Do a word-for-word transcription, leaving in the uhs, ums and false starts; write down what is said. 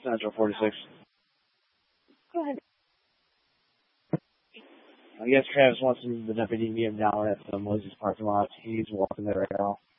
Central forty-six. Go ahead. I guess Travis wants the deputy to meet him down at the Moses parking lot. He's walking there right now.